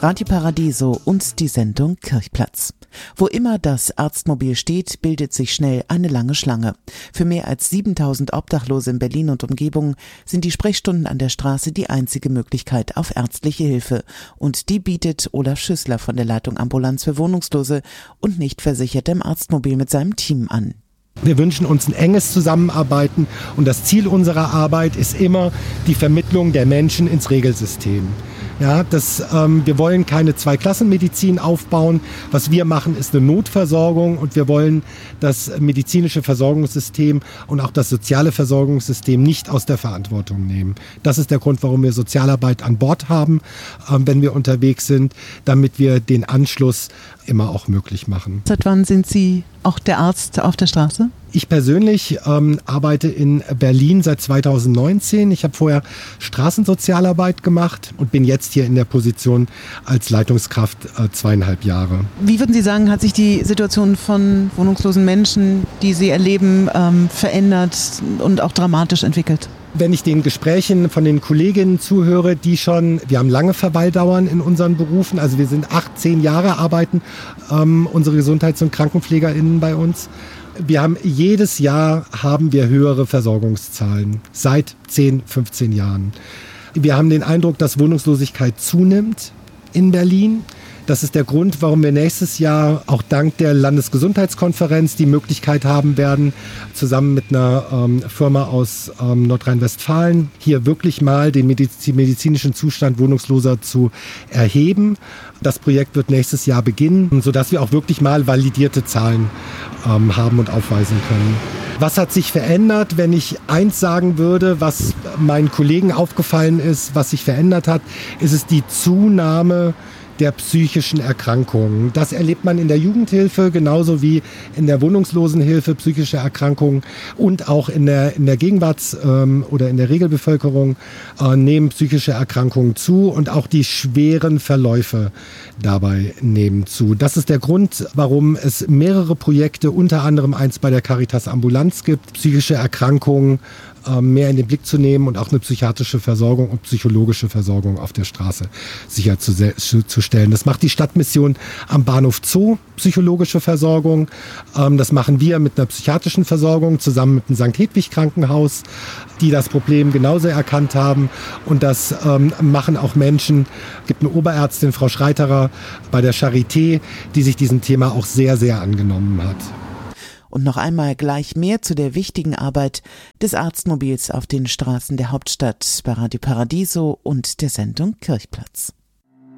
Radio Paradiso und die Sendung Kirchplatz. Wo immer das Arztmobil steht, bildet sich schnell eine lange Schlange. Für mehr als 7.000 Obdachlose in Berlin und Umgebung sind die Sprechstunden an der Straße die einzige Möglichkeit auf ärztliche Hilfe. Und die bietet Olaf Schüssler von der Leitung Ambulanz für Wohnungslose und Nichtversicherte im Arztmobil mit seinem Team an. Wir wünschen uns ein enges Zusammenarbeiten und das Ziel unserer Arbeit ist immer die Vermittlung der Menschen ins Regelsystem. Ja, wir wollen keine Zweiklassenmedizin aufbauen. Was wir machen, ist eine Notversorgung und wir wollen das medizinische Versorgungssystem und auch das soziale Versorgungssystem nicht aus der Verantwortung nehmen. Das ist der Grund, warum wir Sozialarbeit an Bord haben, wenn wir unterwegs sind, damit wir den Anschluss immer auch möglich machen. Seit wann sind Sie auch der Arzt auf der Straße? Ich persönlich arbeite in Berlin seit 2019. Ich habe vorher Straßensozialarbeit gemacht und bin jetzt hier in der Position als Leitungskraft 2,5 Jahre. Wie würden Sie sagen, hat sich die Situation von wohnungslosen Menschen, die Sie erleben, verändert und auch dramatisch entwickelt? Wenn ich den Gesprächen von den Kolleginnen zuhöre, wir haben lange Verweildauern in unseren Berufen, also wir sind 8-10 Jahre arbeiten unsere Gesundheits- und KrankenpflegerInnen bei uns. Jedes Jahr haben wir höhere Versorgungszahlen, seit 10-15 Jahren. Wir haben den Eindruck, dass Wohnungslosigkeit zunimmt in Berlin. Das ist der Grund, warum wir nächstes Jahr auch dank der Landesgesundheitskonferenz die Möglichkeit haben werden, zusammen mit einer Firma aus Nordrhein-Westfalen hier wirklich mal den medizinischen Zustand Wohnungsloser zu erheben. Das Projekt wird nächstes Jahr beginnen, sodass wir auch wirklich mal validierte Zahlen haben und aufweisen können. Was hat sich verändert? Wenn ich eins sagen würde, was meinen Kollegen aufgefallen ist, was sich verändert hat, ist es die Zunahme der psychischen Erkrankungen. Das erlebt man in der Jugendhilfe genauso wie in der Wohnungslosenhilfe, psychische Erkrankungen und auch in der Gegenwarts- oder in der Regelbevölkerung nehmen psychische Erkrankungen zu und auch die schweren Verläufe dabei nehmen zu. Das ist der Grund, warum es mehrere Projekte, unter anderem eins bei der Caritas Ambulanz gibt, psychische Erkrankungen mehr in den Blick zu nehmen und auch eine psychiatrische Versorgung und psychologische Versorgung auf der Straße sicherzustellen. Das macht die Stadtmission am Bahnhof Zoo, psychologische Versorgung. Das machen wir mit einer psychiatrischen Versorgung zusammen mit dem St. Hedwig Krankenhaus, die das Problem genauso erkannt haben. Und das machen auch Menschen. Es gibt eine Oberärztin, Frau Schreiterer, bei der Charité, die sich diesem Thema auch sehr, sehr angenommen hat. Und noch einmal gleich mehr zu der wichtigen Arbeit des Arztmobils auf den Straßen der Hauptstadt bei Radio Paradiso und der Sendung Kirchplatz.